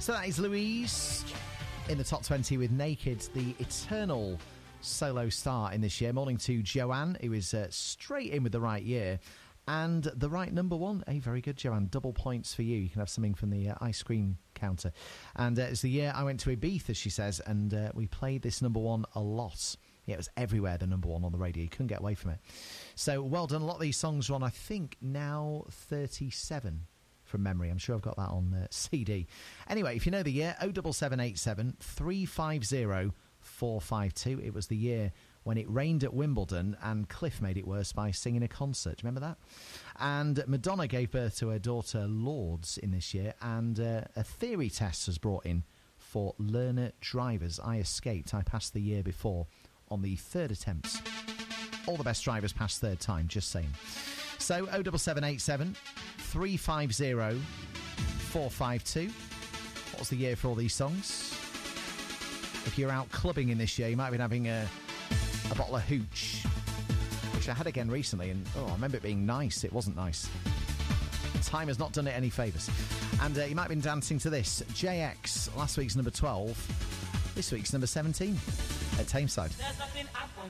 So that is Louise in the top 20 with Naked, the eternal solo star in this year. Morning to Joanne, who is straight in with the right year and the right number one. Hey, very good, Joanne. Double points for you. You can have something from the ice cream counter. And it's the year I went to Ibiza, she says, and we played this number one a lot. Yeah, it was everywhere, the number one on the radio. You couldn't get away from it. So well done. A lot of these songs are on, I think, now 37 from memory. I'm sure I've got that on CD. Anyway, if you know the year, 07787 350 452. It was the year when it rained at Wimbledon and Cliff made it worse by singing a concert. Do you remember that? And Madonna gave birth to her daughter Lourdes in this year, and a theory test was brought in for learner drivers. I escaped. I passed the year before on the third attempt. All the best drivers pass third time, just saying. So 07787 350 452. What was the year for all these songs? If you're out clubbing in this year, you might have been having a bottle of hooch, which I had again recently, and I remember it being nice. It wasn't nice. Time has not done it any favours. And you might have been dancing to this. JX, last week's number 12, this week's number 17 at Tameside.